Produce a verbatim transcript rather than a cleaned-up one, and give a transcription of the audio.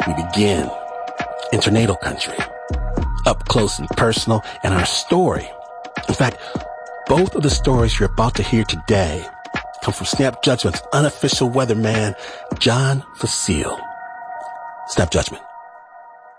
we begin in tornado country, up close and personal, and our story. In fact, both of the stories you're about to hear today come from Snap Judgment's unofficial weatherman, John Fecile. Snap Judgment.